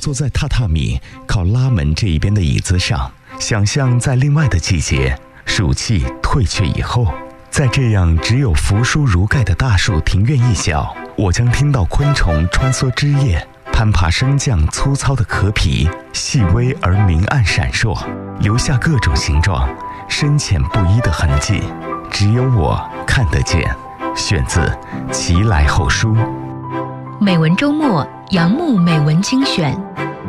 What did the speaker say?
坐在榻榻米靠拉门这一边的椅子上，想象在另外的季节，暑气退却以后，在这样只有扶疏如盖的大树庭院一角，我将听到昆虫穿梭枝叶，攀爬升降粗糙的壳皮，细微而明暗闪烁，留下各种形状深浅不一的痕迹，只有我看得见。选自奇来后书。 美文周末，杨牧美文精选。